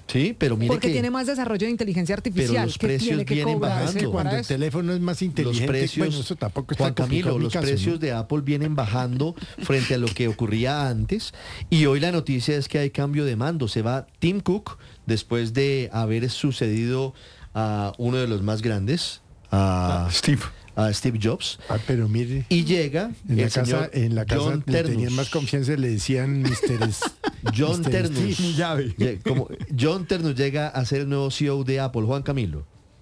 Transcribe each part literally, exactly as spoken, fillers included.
Sí, pero mire Porque que tiene más desarrollo de inteligencia pero artificial los que precios tiene que vienen cobrar bajando. para Cuando el eso. teléfono es más los inteligente, precios, bueno, eso tampoco está Juan Camilo, complicado en mi los caso, precios ¿no? de Apple vienen bajando frente a lo que ocurría antes y hoy la noticia es que hay cambio de mando. Se va Tim Cook después de haber sucedido a uno de los más grandes, a Ah, Steve. a Steve Jobs, Ah, pero mire, y llega en la el casa, señor en la casa John le tenían Ternus. más confianza, le decían mister S- John mister Ternus. Steve Llave. Lle- como John Ternus llega a ser el nuevo C E O de Apple. Juan Camilo.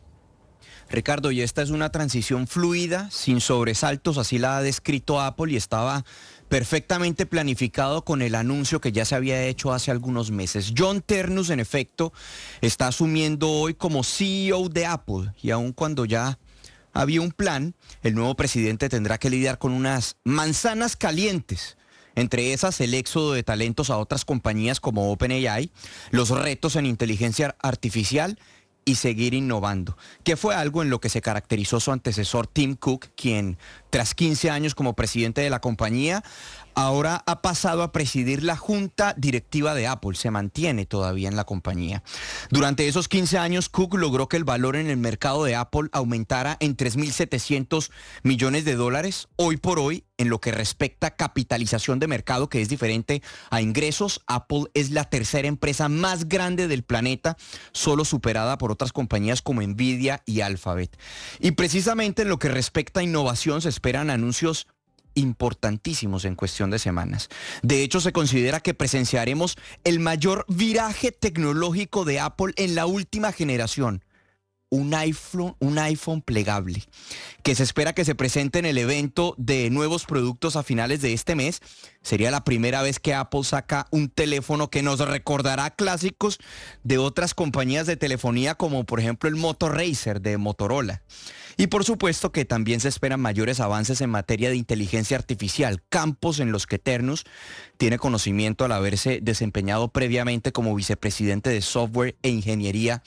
Ricardo, y esta es una transición fluida, sin sobresaltos, así la ha descrito Apple y estaba perfectamente planificado con el anuncio que ya se había hecho hace algunos meses. John Ternus, en efecto, está asumiendo hoy como C E O de Apple y aun cuando ya había un plan, el nuevo presidente tendrá que lidiar con unas manzanas calientes. Entre esas, el éxodo de talentos a otras compañías como OpenAI, los retos en inteligencia artificial y seguir innovando, que fue algo en lo que se caracterizó su antecesor Tim Cook, quien tras quince años como presidente de la compañía, ahora ha pasado a presidir la junta directiva de Apple, se mantiene todavía en la compañía. Durante esos quince años, Cook logró que el valor en el mercado de Apple aumentara en tres mil setecientos millones de dólares. Hoy por hoy, en lo que respecta a capitalización de mercado, que es diferente a ingresos, Apple es la tercera empresa más grande del planeta, solo superada por otras compañías como Nvidia y Alphabet. Y precisamente en lo que respecta a innovación, se esperan anuncios importantísimos en cuestión de semanas. De hecho, se considera que presenciaremos el mayor viraje tecnológico de Apple en la última generación. Un iPhone, un iPhone plegable, que se espera que se presente en el evento de nuevos productos a finales de este mes. Sería la primera vez que Apple saca un teléfono que nos recordará clásicos de otras compañías de telefonía, como por ejemplo el Moto Razr de Motorola. Y por supuesto que también se esperan mayores avances en materia de inteligencia artificial, campos en los que Ternus tiene conocimiento al haberse desempeñado previamente como vicepresidente de software e ingeniería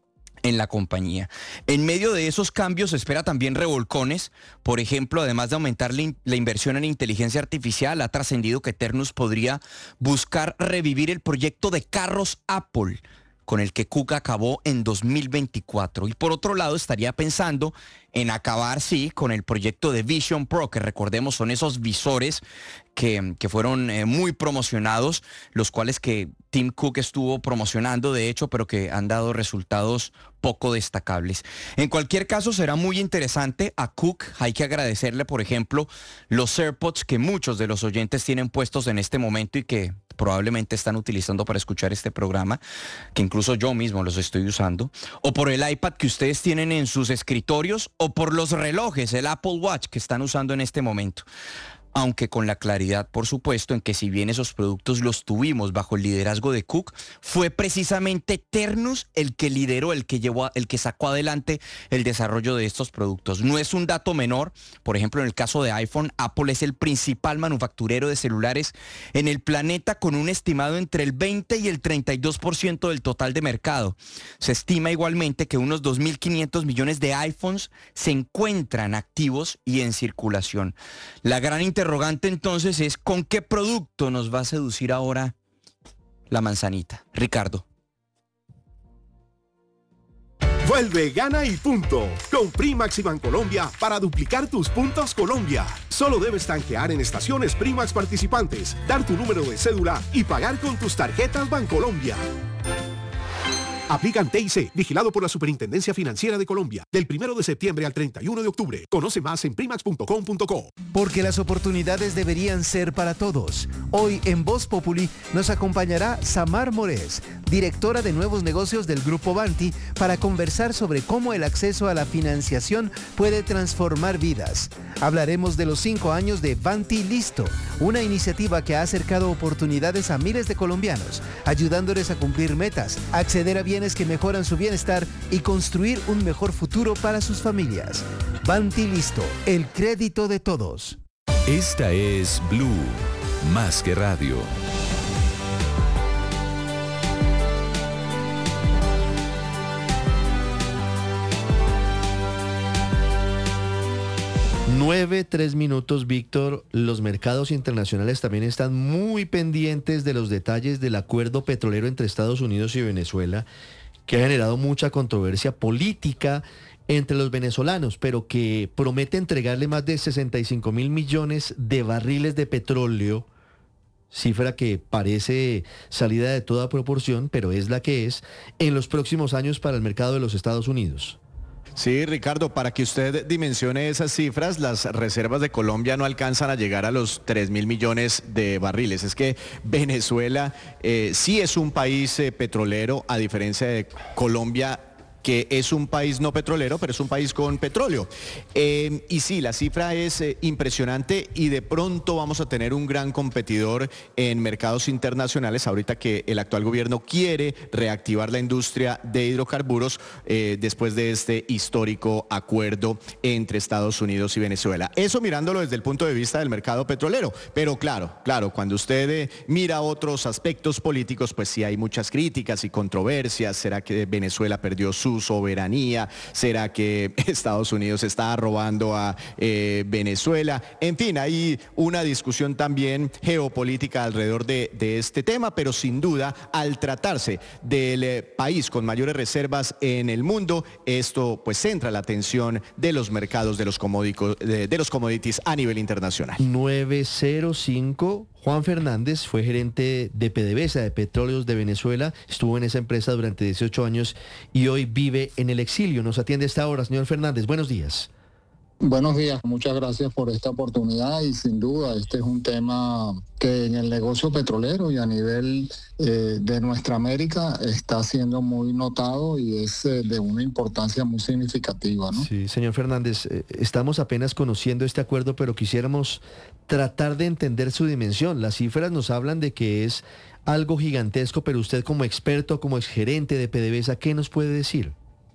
en la compañía. En medio de esos cambios se espera también revolcones. Por ejemplo, además de aumentar la, in- la inversión en inteligencia artificial, ha trascendido que Ternus podría buscar revivir el proyecto de carros Apple, con el que Cook acabó en dos mil veinticuatro. Y por otro lado, estaría pensando en acabar, sí, con el proyecto de Vision Pro, que recordemos son esos visores que, que fueron eh, muy promocionados, los cuales que Tim Cook estuvo promocionando, de hecho, pero que han dado resultados poco destacables. En cualquier caso, será muy interesante. A Cook hay que agradecerle, por ejemplo, los AirPods que muchos de los oyentes tienen puestos en este momento y que probablemente están utilizando para escuchar este programa, que incluso yo mismo los estoy usando, o por el iPad que ustedes tienen en sus escritorios, o por los relojes, el Apple Watch que están usando en este momento. Aunque con la claridad, por supuesto, en que si bien esos productos los tuvimos bajo el liderazgo de Cook, fue precisamente Ternus el que lideró, el que llevó, a- el que sacó adelante el desarrollo de estos productos. No es un dato menor. Por ejemplo, en el caso de iPhone, Apple es el principal manufacturero de celulares en el planeta, con un estimado entre el veinte y el treinta y dos por ciento del total de mercado. Se estima igualmente que unos dos mil quinientos millones de iPhones se encuentran activos y en circulación. La gran interrogante entonces es ¿con qué producto nos va a seducir ahora la manzanita? Ricardo. Vuelve, gana y punto. Con Primax y Bancolombia para duplicar tus puntos Colombia. Solo debes tanquear en estaciones Primax participantes, dar tu número de cédula y pagar con tus tarjetas Bancolombia. Aplican T I C, vigilado por la Superintendencia Financiera de Colombia, del primero de septiembre al treinta y uno de octubre. Conoce más en primax punto com punto co. Porque las oportunidades deberían ser para todos. Hoy en Voz Populi nos acompañará Samar Morés, directora de nuevos negocios del Grupo Vanti, para conversar sobre cómo el acceso a la financiación puede transformar vidas. Hablaremos de los cinco años de Vanti Listo, una iniciativa que ha acercado oportunidades a miles de colombianos, ayudándoles a cumplir metas, acceder a bienes que mejoran su bienestar y construir un mejor futuro para sus familias. Vanti Listo, el crédito de todos. Esta es Blue, más que radio. Nueve, tres minutos, Víctor. Los mercados internacionales también están muy pendientes de los detalles del acuerdo petrolero entre Estados Unidos y Venezuela, que ha generado mucha controversia política entre los venezolanos, pero que promete entregarle más de sesenta y cinco mil millones de barriles de petróleo, cifra que parece salida de toda proporción, pero es la que es, en los próximos años para el mercado de los Estados Unidos. Sí, Ricardo, para que usted dimensione esas cifras, las reservas de Colombia no alcanzan a llegar a los tres mil millones de barriles. Es que Venezuela eh, sí es un país eh, petrolero, a diferencia de Colombia, que es un país no petrolero, pero es un país con petróleo. Eh, y sí, la cifra es eh, impresionante y de pronto vamos a tener un gran competidor en mercados internacionales, ahorita que el actual gobierno quiere reactivar la industria de hidrocarburos eh, después de este histórico acuerdo entre Estados Unidos y Venezuela. Eso mirándolo desde el punto de vista del mercado petrolero, pero claro, claro, cuando usted eh, mira otros aspectos políticos, pues sí hay muchas críticas y controversias. ¿Será que Venezuela perdió su soberanía? ¿Será que Estados Unidos está robando a eh, Venezuela? En fin, hay una discusión también geopolítica alrededor de, de este tema, pero sin duda, al tratarse del eh, país con mayores reservas en el mundo, esto pues centra la atención de los mercados de los, de, de los commodities a nivel internacional. nueve cero cinco. Juan Fernández fue gerente de PDVSA, de Petróleos de Venezuela, estuvo en esa empresa durante dieciocho años y hoy vive en el exilio. Nos atiende a esta hora, señor Fernández. Buenos días. Buenos días, muchas gracias por esta oportunidad y sin duda este es un tema que en el negocio petrolero y a nivel eh, de nuestra América está siendo muy notado y es eh, de una importancia muy significativa, ¿no? Sí, señor Fernández, eh, estamos apenas conociendo este acuerdo, pero quisiéramos tratar de entender su dimensión. Las cifras nos hablan de que es algo gigantesco, pero usted como experto, como exgerente de PDVSA, ¿qué nos puede decir?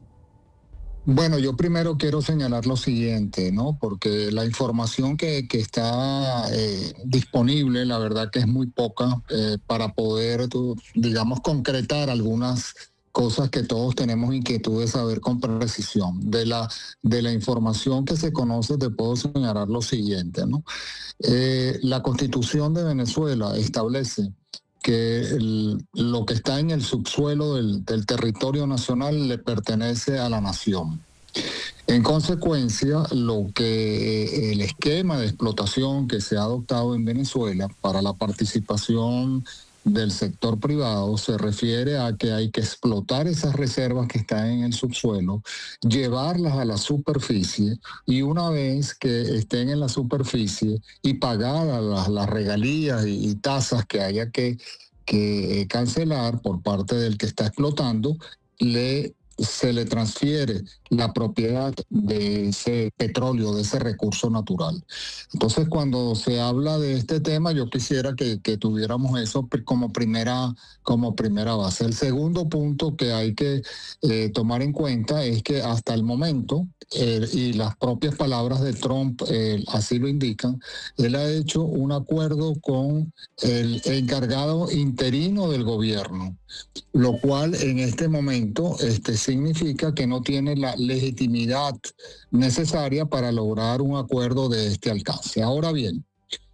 Bueno, yo primero quiero señalar lo siguiente, ¿no? Porque la información que, que está eh, disponible, la verdad que es muy poca eh, para poder, tú, digamos, concretar algunas cosas que todos tenemos inquietud de saber con precisión. De la, de la información que se conoce te puedo señalar lo siguiente, ¿no? Eh, la Constitución de Venezuela establece que el, lo que está en el subsuelo del, del territorio nacional le pertenece a la nación. En consecuencia, lo que el esquema de explotación que se ha adoptado en Venezuela para la participación del sector privado se refiere a que hay que explotar esas reservas que están en el subsuelo, llevarlas a la superficie y una vez que estén en la superficie y pagadas las, las regalías y, y tasas que haya que, que cancelar por parte del que está explotando, le se le transfiere la propiedad de ese petróleo, de ese recurso natural. Entonces, cuando se habla de este tema, yo quisiera que, que tuviéramos eso como primera, como primera base. El segundo punto que hay que eh, tomar en cuenta es que hasta el momento, eh, y las propias palabras de Trump eh, así lo indican, él ha hecho un acuerdo con el encargado interino del gobierno, lo cual en este momento este, significa que no tiene la legitimidad necesaria para lograr un acuerdo de este alcance. Ahora bien,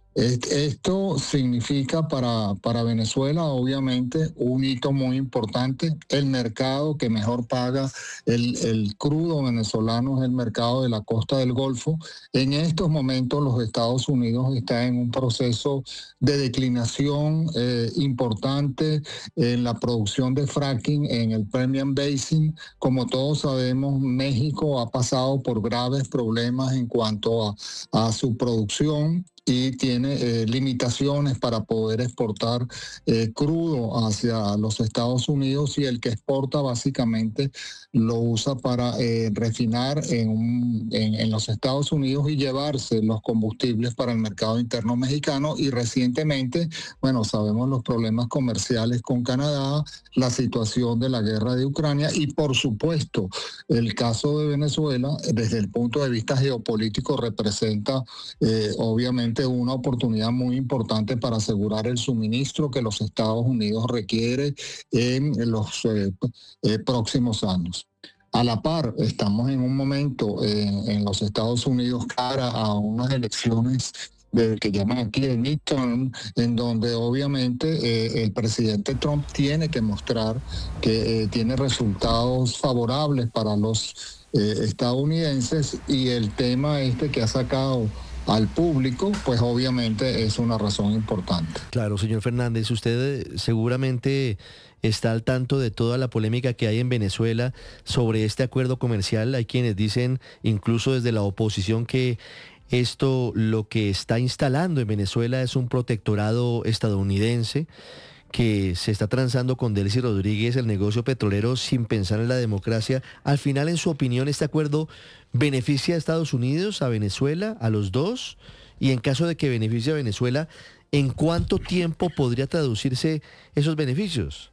esto significa para, para Venezuela, obviamente, un hito muy importante. El mercado que mejor paga el, el crudo venezolano es el mercado de la costa del Golfo. En estos momentos los Estados Unidos están en un proceso de declinación eh, importante en la producción de fracking en el Permian Basin. Como todos sabemos, México ha pasado por graves problemas en cuanto a, a su producción y tiene eh, limitaciones para poder exportar eh, crudo hacia los Estados Unidos y el que exporta básicamente lo usa para eh, refinar en, un, en, en los Estados Unidos y llevarse los combustibles para el mercado interno mexicano. Y recientemente, bueno, sabemos los problemas comerciales con Canadá, la situación de la guerra de Ucrania y por supuesto el caso de Venezuela desde el punto de vista geopolítico representa eh, obviamente una oportunidad muy importante para asegurar el suministro que los Estados Unidos requiere en los eh, eh, próximos años. A la par, estamos en un momento en, en los Estados Unidos cara a unas elecciones del que llaman aquí el midterm, en donde obviamente eh, el presidente Trump tiene que mostrar que eh, tiene resultados favorables para los eh, estadounidenses, y el tema este que ha sacado al público, pues obviamente es una razón importante. Claro, señor Fernández, usted seguramente está al tanto de toda la polémica que hay en Venezuela sobre este acuerdo comercial. Hay quienes dicen, incluso desde la oposición, que esto lo que está instalando en Venezuela es un protectorado estadounidense, que se está transando con Delcy Rodríguez el negocio petrolero sin pensar en la democracia. Al final, en su opinión, ¿este acuerdo beneficia a Estados Unidos, a Venezuela, a los dos? Y en caso de que beneficie a Venezuela, ¿en cuánto tiempo podría traducirse esos beneficios?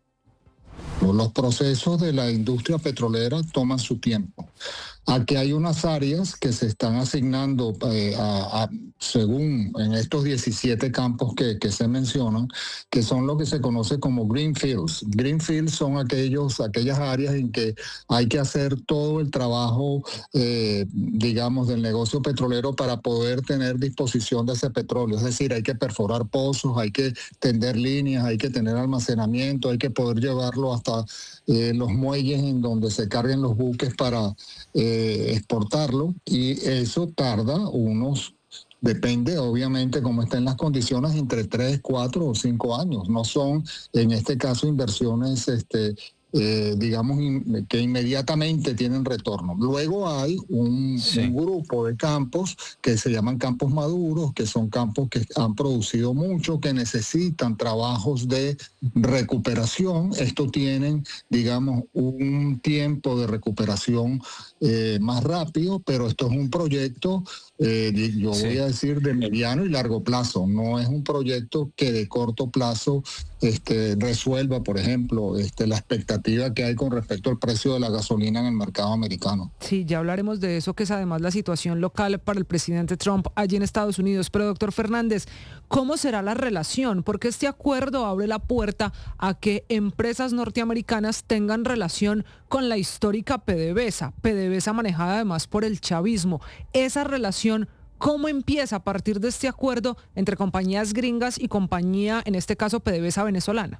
Los procesos de la industria petrolera toman su tiempo. Aquí hay unas áreas que se están asignando eh, a, a, según en estos diecisiete campos que, que se mencionan, que son lo que se conoce como greenfields. Greenfields son aquellos, aquellas áreas en que hay que hacer todo el trabajo, eh, digamos, del negocio petrolero para poder tener disposición de ese petróleo. Es decir, hay que perforar pozos, hay que tender líneas, hay que tener almacenamiento, hay que poder llevarlo hasta eh, los muelles en donde se carguen los buques para eh, exportarlo, y eso tarda unos, depende obviamente cómo estén las condiciones, entre tres, cuatro o cinco años. No son en este caso inversiones este Eh, digamos, in, que inmediatamente tienen retorno. Luego hay un, sí. un grupo de campos que se llaman campos maduros, que son campos que han producido mucho, que necesitan trabajos de recuperación. Estos tienen, digamos, un tiempo de recuperación eh, más rápido, pero esto es un proyecto, eh, yo sí. voy a decir, de mediano y largo plazo. No es un proyecto que de corto plazo este, resuelva, por ejemplo, este, la expectativa que hay con respecto al precio de la gasolina en el mercado americano. Sí, ya hablaremos de eso, que es además la situación local para el presidente Trump allí en Estados Unidos. Pero, doctor Fernández, ¿cómo será la relación? Porque este acuerdo abre la puerta a que empresas norteamericanas tengan relación con la histórica PDVSA, PDVSA manejada además por el chavismo. Esa relación, ¿cómo empieza a partir de este acuerdo entre compañías gringas y compañía, en este caso PDVSA venezolana?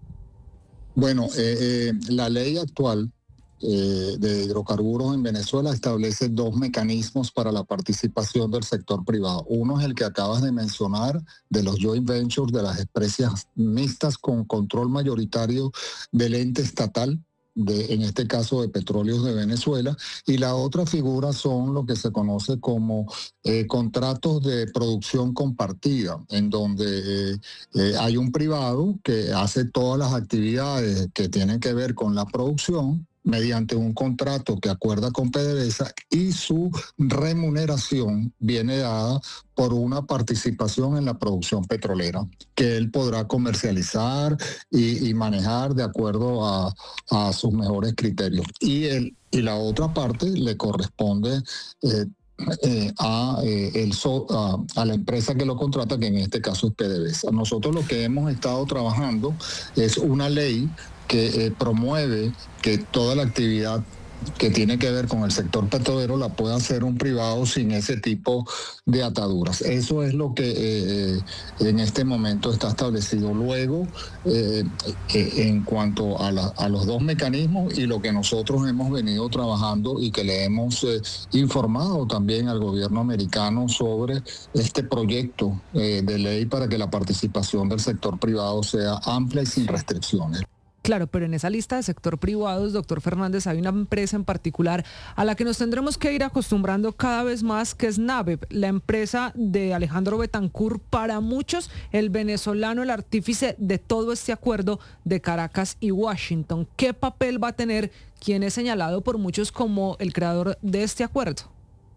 Bueno, eh, eh, la ley actual eh, de hidrocarburos en Venezuela establece dos mecanismos para la participación del sector privado. Uno es el que acabas de mencionar, de los joint ventures, de las empresas mixtas con control mayoritario del ente estatal, De, en este caso de Petróleos de Venezuela, y la otra figura son lo que se conoce como eh, contratos de producción compartida, en donde eh, eh, hay un privado que hace todas las actividades que tienen que ver con la producción mediante un contrato que acuerda con PDVSA, y su remuneración viene dada por una participación en la producción petrolera que él podrá comercializar y, y manejar de acuerdo a, a sus mejores criterios. Y, el, y la otra parte le corresponde eh, eh, a, eh, el so, a, a la empresa que lo contrata, que en este caso es PDVSA. Nosotros lo que hemos estado trabajando es una ley que eh, promueve que toda la actividad que tiene que ver con el sector petrolero la pueda hacer un privado sin ese tipo de ataduras. Eso es lo que eh, en este momento está establecido. Luego, eh, eh, en cuanto a, la, a los dos mecanismos y lo que nosotros hemos venido trabajando y que le hemos eh, informado también al gobierno americano sobre este proyecto eh, de ley para que la participación del sector privado sea amplia y sin restricciones. Claro, pero en esa lista de sector privados, doctor Fernández, hay una empresa en particular a la que nos tendremos que ir acostumbrando cada vez más, que es NABEP, la empresa de Alejandro Betancur, para muchos el venezolano, el artífice de todo este acuerdo de Caracas y Washington. ¿Qué papel va a tener quien es señalado por muchos como el creador de este acuerdo?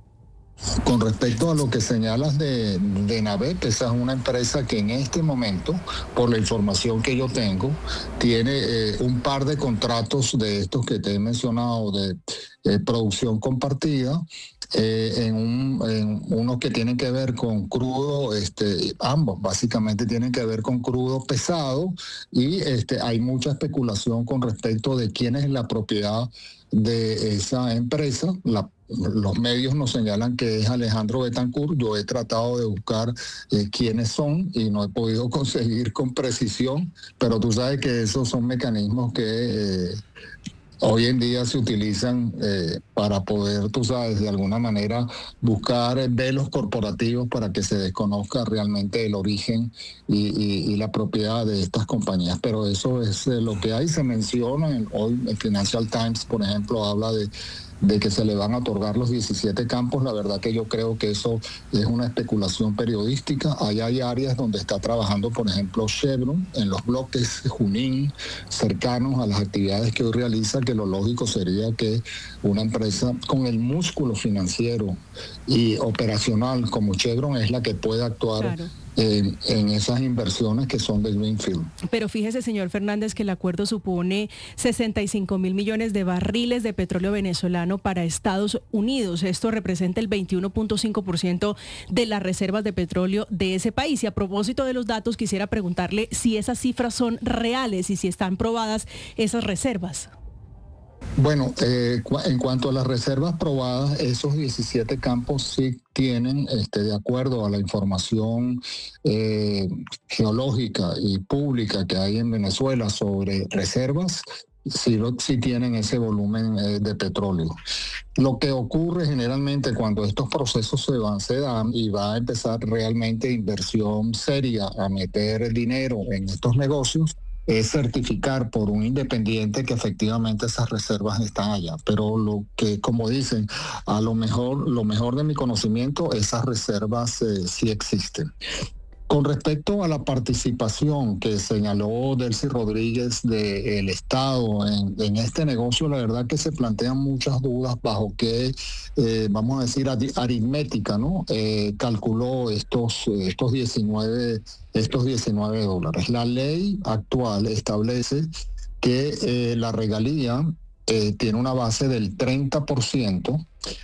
Con respecto a lo que señalas de, de NABEP, esa es una empresa que en este momento, por la información que yo tengo, tiene eh, un par de contratos de estos que te he mencionado de eh, producción compartida, eh, en, un, en unos que tienen que ver con crudo, este, ambos básicamente tienen que ver con crudo pesado, y este, hay mucha especulación con respecto de quién es la propiedad de esa empresa. La, los medios nos señalan que es Alejandro Betancourt. Yo he tratado de buscar eh, quiénes son y no he podido conseguir con precisión, pero tú sabes que esos son mecanismos que eh, hoy en día se utilizan eh, para poder, tú sabes, de alguna manera buscar eh, velos corporativos para que se desconozca realmente el origen y, y, y la propiedad de estas compañías. Pero eso es eh, lo que hay. Se menciona, en, hoy el Financial Times, por ejemplo, habla de de que se le van a otorgar los diecisiete campos. La verdad que yo creo que eso es una especulación periodística. Allá hay áreas donde está trabajando, por ejemplo, Chevron, en los bloques Junín, cercanos a las actividades que hoy realiza, que lo lógico sería que una empresa con el músculo financiero y operacional como Chevron es la que puede actuar. Claro. En, en esas inversiones que son de Greenfield. Pero fíjese, señor Fernández, que el acuerdo supone sesenta y cinco mil millones de barriles de petróleo venezolano para Estados Unidos. Esto representa el veintiuno punto cinco por ciento de las reservas de petróleo de ese país. Y a propósito de los datos, quisiera preguntarle si esas cifras son reales y si están probadas esas reservas. Bueno, eh, en cuanto a las reservas probadas, esos diecisiete campos sí tienen, este, de acuerdo a la información eh, geológica y pública que hay en Venezuela sobre reservas, sí, sí tienen ese volumen eh, de petróleo. Lo que ocurre generalmente cuando estos procesos se van, se dan y va a empezar realmente inversión seria a meter dinero en estos negocios, es certificar por un independiente que efectivamente esas reservas están allá. Pero lo que, como dicen, a lo mejor, lo mejor de mi conocimiento, esas reservas eh, sí existen. Con respecto a la participación que señaló Delcy Rodríguez del Estado en, en este negocio, la verdad que se plantean muchas dudas bajo qué, eh, vamos a decir, aritmética, ¿no? Eh, calculó estos, estos diecinueve estos diecinueve dólares. La ley actual establece que eh, la regalía eh, tiene una base del treinta por ciento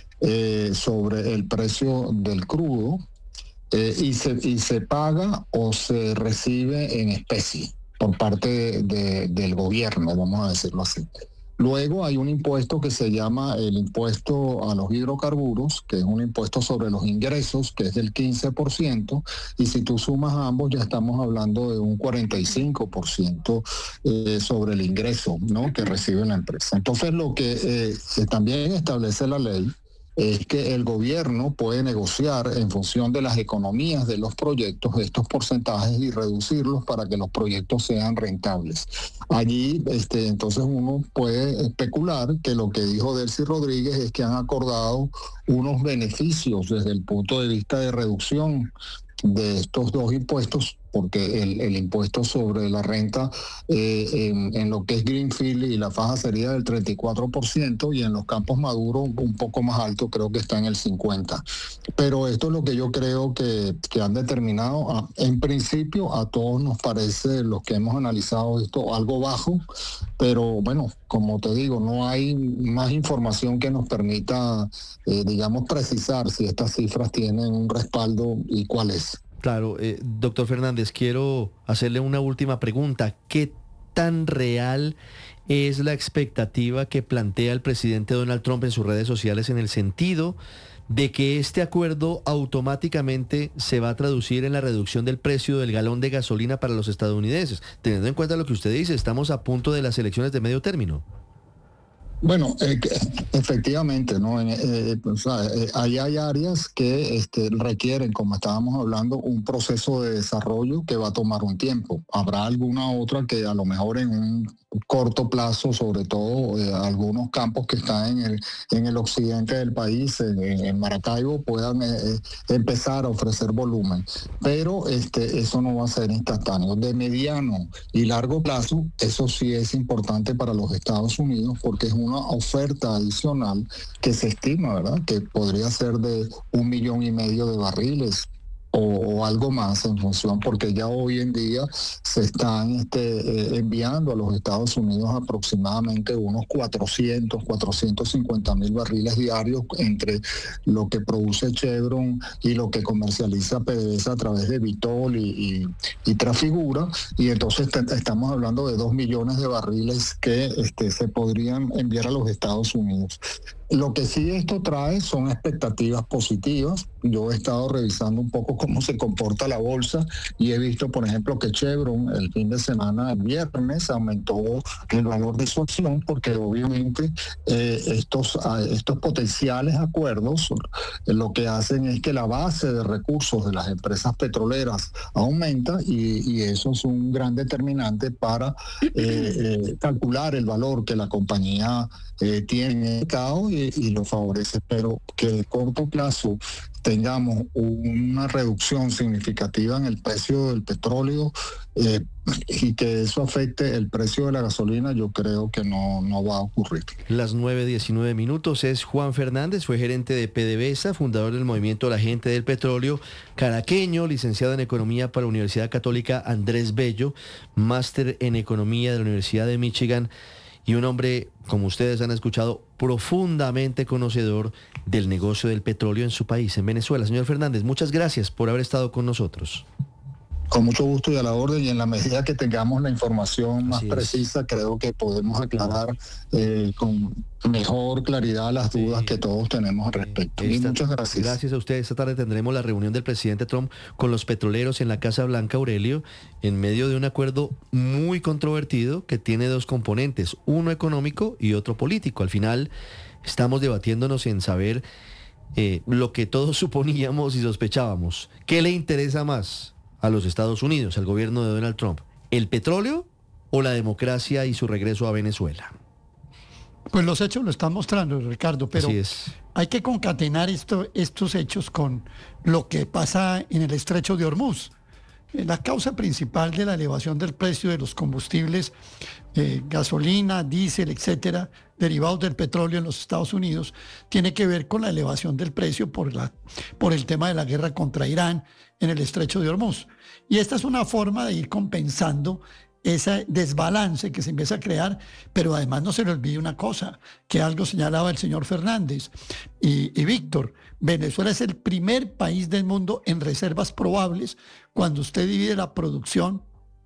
eh, sobre el precio del crudo, Eh, y, se, y se paga o se recibe en especie por parte de, de, del gobierno, vamos a decirlo así. Luego hay un impuesto que se llama el impuesto a los hidrocarburos, que es un impuesto sobre los ingresos, que es del quince por ciento, y si tú sumas a ambos ya estamos hablando de un cuarenta y cinco por ciento eh, sobre el ingreso, ¿no?, que recibe la empresa. Entonces lo que eh, también establece la ley es que el gobierno puede negociar en función de las economías de los proyectos estos porcentajes y reducirlos para que los proyectos sean rentables. Allí, este, entonces uno puede especular que lo que dijo Delcy Rodríguez es que han acordado unos beneficios desde el punto de vista de reducción de estos dos impuestos, porque el, el impuesto sobre la renta eh, en, en lo que es Greenfield y la faja sería del treinta y cuatro por ciento, y en los campos maduros un poco más alto, creo que está en el cincuenta por ciento. Pero esto es lo que yo creo que, que han determinado. En principio a todos nos parece, los que hemos analizado esto, algo bajo, pero bueno, como te digo, no hay más información que nos permita, eh, digamos, precisar si estas cifras tienen un respaldo y cuál es. Claro, eh, doctor Fernández, quiero hacerle una última pregunta. ¿Qué tan real es la expectativa que plantea el presidente Donald Trump en sus redes sociales en el sentido de que este acuerdo automáticamente se va a traducir en la reducción del precio del galón de gasolina para los estadounidenses? Teniendo en cuenta lo que usted dice, estamos a punto de las elecciones de medio término. Bueno, eh, efectivamente, ¿no? En, eh, o sea, eh, ahí hay áreas que este, requieren, como estábamos hablando, un proceso de desarrollo que va a tomar un tiempo. Habrá alguna otra que a lo mejor en un corto plazo, sobre todo eh, algunos campos que están en el, en el occidente del país, en, en Maracaibo, puedan eh, empezar a ofrecer volumen. Pero este, eso no va a ser instantáneo. De mediano y largo plazo, eso sí es importante para los Estados Unidos, porque es una oferta adicional que se estima, ¿verdad?, que podría ser de un millón y medio de barriles o, o algo más en función, porque ya hoy en día se están este, eh, enviando a los Estados Unidos aproximadamente unos cuatrocientos, cuatrocientos cincuenta mil barriles diarios entre lo que produce Chevron y lo que comercializa PDVSA a través de Vitol y, y, y Trafigura, y entonces te, estamos hablando de dos millones de barriles que este, se podrían enviar a los Estados Unidos. Lo que sí esto trae son expectativas positivas. Yo he estado revisando un poco cómo se comporta la bolsa y he visto, por ejemplo, que Chevron el fin de semana, el viernes, aumentó el valor de su acción porque obviamente eh, estos, estos potenciales acuerdos eh, lo que hacen es que la base de recursos de las empresas petroleras aumenta y, y eso es un gran determinante para eh, eh, calcular el valor que la compañía eh, tiene en el mercado y, y lo favorece, pero que de corto plazo tengamos una reducción significativa en el precio del petróleo eh, y que eso afecte el precio de la gasolina, yo creo que no, no va a ocurrir. Las nueve diecinueve minutos. Es Juan Fernández, fue gerente de PDVSA, fundador del movimiento La Gente del Petróleo, caraqueño, licenciado en Economía por la Universidad Católica Andrés Bello, máster en Economía de la Universidad de Michigan, y un hombre, como ustedes han escuchado, profundamente conocedor del negocio del petróleo en su país, en Venezuela. Señor Fernández, muchas gracias por haber estado con nosotros. Con mucho gusto y a la orden, y en la medida que tengamos la información más precisa, creo que podemos aclarar eh, con mejor claridad las dudas sí. que todos tenemos al respecto. Esta, y muchas gracias. Gracias a ustedes. Esta tarde tendremos la reunión del presidente Trump con los petroleros en la Casa Blanca, Aurelio, en medio de un acuerdo muy controvertido que tiene dos componentes, uno económico y otro político. Al final estamos debatiéndonos en saber eh, lo que todos suponíamos y sospechábamos. ¿Qué le interesa más a los Estados Unidos, al gobierno de Donald Trump? ¿El petróleo o la democracia y su regreso a Venezuela? Pues los hechos lo están mostrando, Ricardo, pero hay que concatenar esto, estos hechos con lo que pasa en el estrecho de Hormuz. La causa principal de la elevación del precio de los combustibles, eh, gasolina, diésel, etcétera, derivados del petróleo en los Estados Unidos, tiene que ver con la elevación del precio por, la, por el tema de la guerra contra Irán en el estrecho de Hormuz. Y esta es una forma de ir compensando ese desbalance que se empieza a crear, pero además no se le olvide una cosa, que algo señalaba el señor Fernández y, y Víctor. Venezuela es el primer país del mundo en reservas probables cuando usted divide la producción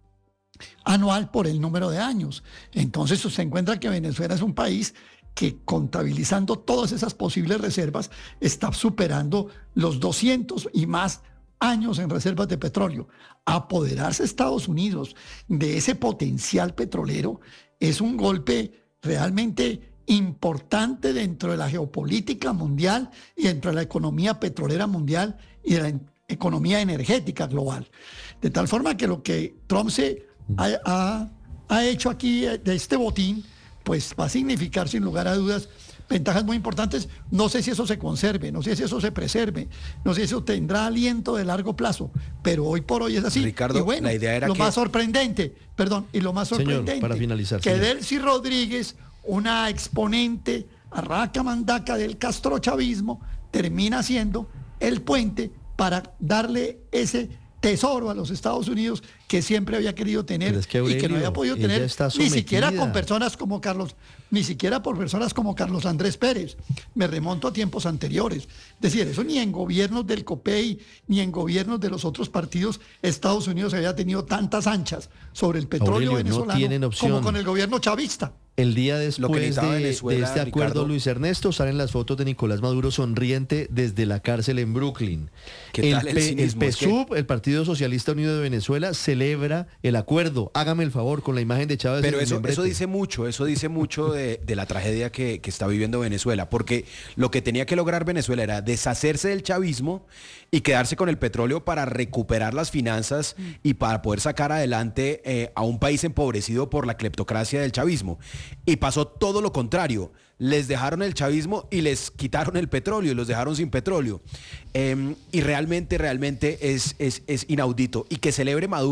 anual por el número de años. Entonces usted encuentra que Venezuela es un país que, contabilizando todas esas posibles reservas, está superando los doscientos y más años en reservas de petróleo. Apoderarse Estados Unidos de ese potencial petrolero es un golpe realmente importante dentro de la geopolítica mundial y dentro de la economía petrolera mundial y de la economía energética global. De tal forma que lo que Trump se ha, ha, ha hecho aquí de este botín, pues va a significar sin lugar a dudas ventajas muy importantes. No sé si eso se conserve, no sé si eso se preserve, no sé si eso tendrá aliento de largo plazo, pero hoy por hoy es así. Ricardo, y bueno, la idea era lo que... más sorprendente, perdón, y lo más sorprendente, señor, para finalizar, que señor. Delcy Rodríguez, una exponente arraca mandaca del castrochavismo, termina siendo el puente para darle ese tesoro a los Estados Unidos que siempre había querido tener es que, Aurelio, y que no había podido tener ni siquiera con personas como Carlos, ni siquiera por personas como Carlos Andrés Pérez. Me remonto a tiempos anteriores. Es decir, eso ni en gobiernos del COPEI, ni en gobiernos de los otros partidos Estados Unidos había tenido tantas anchas sobre el petróleo Aurelio, venezolano no tienen opción. como con el gobierno chavista. El día después de, Venezuela, de este acuerdo, Ricardo, Luis Ernesto, salen las fotos de Nicolás Maduro sonriente desde la cárcel en Brooklyn. ¿Qué El, tal el P- el cinismo? Es que- PSUV, el Partido Socialista Unido de Venezuela, celebra el acuerdo. Hágame el favor con la imagen de Chávez. Pero en el eso, membrete. eso dice mucho, eso dice mucho de, de la tragedia que, que está viviendo Venezuela, porque lo que tenía que lograr Venezuela era deshacerse del chavismo y quedarse con el petróleo para recuperar las finanzas y para poder sacar adelante eh, a un país empobrecido por la cleptocracia del chavismo. Y pasó todo lo contrario. Les dejaron el chavismo y les quitaron el petróleo y los dejaron sin petróleo. Eh, y realmente, realmente es, es, es inaudito. Y que celebre Maduro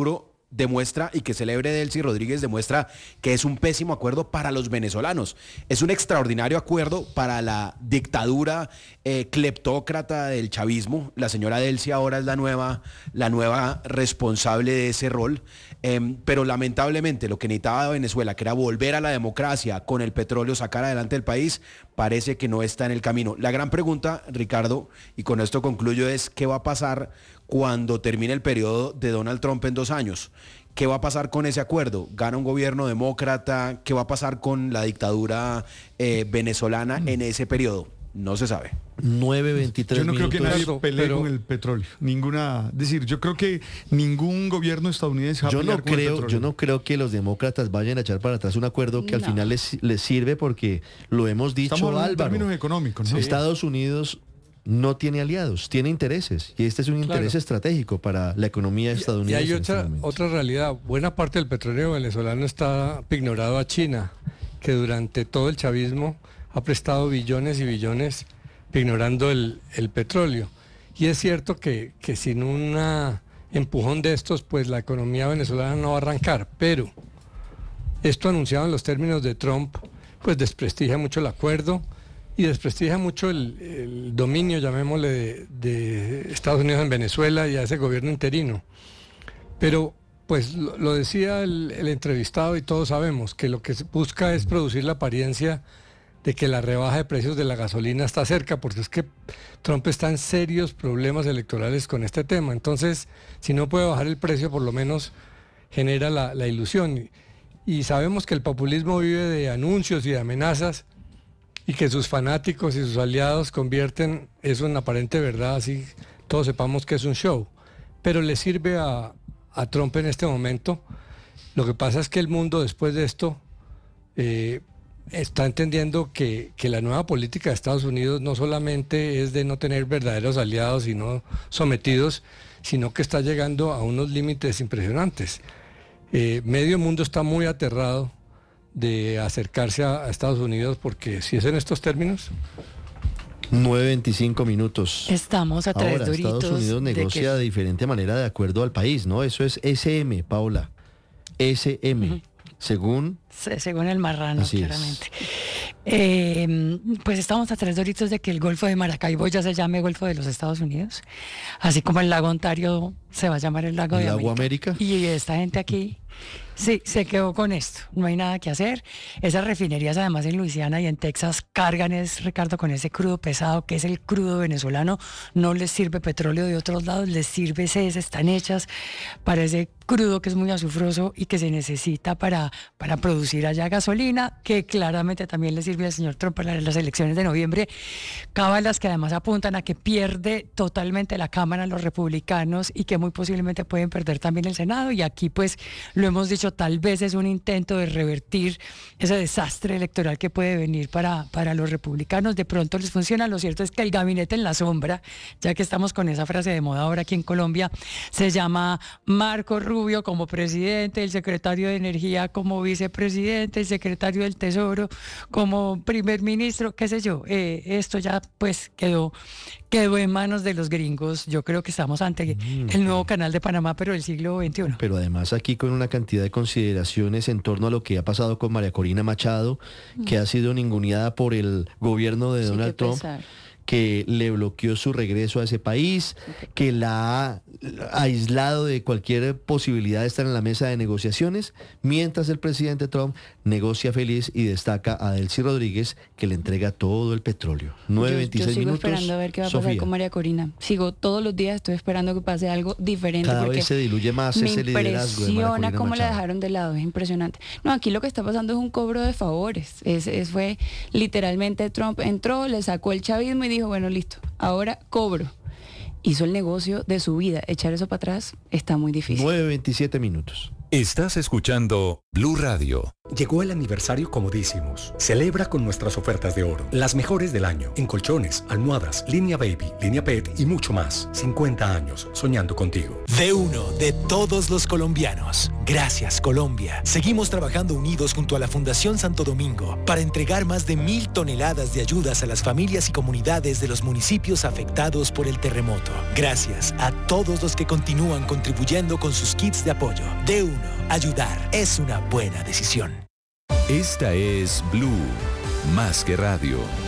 demuestra, y que celebre Delcy Rodríguez, demuestra que es un pésimo acuerdo para los venezolanos. Es un extraordinario acuerdo para la dictadura eh, cleptócrata del chavismo. La señora Delcy ahora es la nueva, la nueva responsable de ese rol. Eh, pero lamentablemente lo que necesitaba Venezuela, que era volver a la democracia con el petróleo, sacar adelante el país, parece que no está en el camino. La gran pregunta, Ricardo, y con esto concluyo, es ¿qué va a pasar cuando termine el periodo de Donald Trump en dos años? ¿Qué va a pasar con ese acuerdo? ¿Gana un gobierno demócrata? ¿Qué va a pasar con la dictadura eh, venezolana en ese periodo? No se sabe. nueve veintitrés Yo no minutos. creo que nadie pelee pero, con el petróleo. Ninguna, es decir, yo creo que ningún gobierno estadounidense va a yo pelear no con creo, el petróleo. Yo no creo que los demócratas vayan a echar para atrás un acuerdo que no. al final les, les sirve, porque lo hemos dicho, Estamos Álvaro. en términos económicos, ¿no? Estados Unidos no tiene aliados, tiene intereses, y este es un interés claro. estratégico para la economía estadounidense. Y hay otra, este otra realidad. Buena parte del petróleo venezolano está ignorado a China, que durante todo el chavismo ha prestado billones y billones ignorando el, el petróleo. Y es cierto que, que sin un empujón de estos, pues la economía venezolana no va a arrancar, pero esto anunciado en los términos de Trump, pues desprestigia mucho el acuerdo y desprestigia mucho el, el dominio, llamémosle, de, de Estados Unidos en Venezuela y a ese gobierno interino. Pero, pues lo, lo decía el, el entrevistado, y todos sabemos que lo que se busca es producir la apariencia de que la rebaja de precios de la gasolina está cerca, porque es que Trump está en serios problemas electorales con este tema. Entonces, si no puede bajar el precio, por lo menos genera la, la ilusión. Y sabemos que el populismo vive de anuncios y de amenazas, y que sus fanáticos y sus aliados convierten eso en aparente verdad, así todos sepamos que es un show. Pero le sirve a, a Trump en este momento. Lo que pasa es que el mundo después de esto eh, está entendiendo que, que la nueva política de Estados Unidos no solamente es de no tener verdaderos aliados y no sometidos, sino que está llegando a unos límites impresionantes. Eh, medio mundo está muy aterrado de acercarse a, a Estados Unidos, porque si es en estos términos... nueve veinticinco minutos. Estamos a tres Ahora, doritos. Estados Unidos negocia de, que... de diferente manera de acuerdo al país, ¿no? Eso es S M, Paula. S M. Uh-huh. Según... Según el marrano, Así claramente. Eh, pues estamos a tres doritos de que el Golfo de Maracaibo ya se llame Golfo de los Estados Unidos. Así como el lago Ontario se va a llamar el lago ¿El de lago América. América. Y esta gente aquí... Sí, se quedó con esto, no hay nada que hacer. Esas refinerías además en Luisiana y en Texas cargan, es Ricardo, con ese crudo pesado que es el crudo venezolano. No les sirve petróleo de otros lados, les sirve ese, están hechas para ese crudo que es muy azufroso y que se necesita para, para producir allá gasolina, que claramente también le sirve al señor Trump para las elecciones de noviembre. Cábalas que además apuntan a que pierde totalmente la Cámara los republicanos y que muy posiblemente pueden perder también el Senado, y aquí pues lo hemos dicho, tal vez es un intento de revertir ese desastre electoral que puede venir para, para los republicanos. De pronto les funciona. Lo cierto es que el gabinete en la sombra, ya que estamos con esa frase de moda ahora aquí en Colombia, se llama Marco Rubio como presidente, el secretario de Energía como vicepresidente, el secretario del Tesoro como primer ministro, qué sé yo. Eh, esto ya pues quedó quedó en manos de los gringos. Yo creo que estamos ante mm. el nuevo canal de Panamá, pero del siglo veintiuno. Pero además aquí con una cantidad de consideraciones en torno a lo que ha pasado con María Corina Machado, mm. que ha sido ninguneada por el gobierno de sí, Donald Trump, pesar. que le bloqueó su regreso a ese país, okay. que la ha aislado de cualquier posibilidad de estar en la mesa de negociaciones, mientras el presidente Trump negocia feliz y destaca a Delcy Rodríguez, que le entrega todo el petróleo. nueve veintiséis minutos. Yo sigo esperando a ver qué va a Sofía. pasar con María Corina. Sigo todos los días, estoy esperando que pase algo diferente. Cada porque vez se diluye más ese liderazgo de María Corina Me impresiona cómo Machado. la dejaron de lado, es impresionante. No, aquí lo que está pasando es un cobro de favores. Es, es fue literalmente Trump entró, le sacó el chavismo y dijo, bueno, listo, ahora cobro. Hizo el negocio de su vida. Echar eso para atrás está muy difícil. nueve veintisiete minutos. Estás escuchando Blue Radio. Llegó el aniversario Comodísimos. Celebra con nuestras ofertas de oro. Las mejores del año. En colchones, almohadas, línea baby, línea pet y mucho más. cincuenta años soñando contigo. De uno, de todos los colombianos. Gracias, Colombia. Seguimos trabajando unidos junto a la Fundación Santo Domingo para entregar más de mil toneladas de ayudas a las familias y comunidades de los municipios afectados por el terremoto. Gracias a todos los que continúan contribuyendo con sus kits de apoyo. De uno, ayudar es una buena decisión. Esta es Blue, más que radio.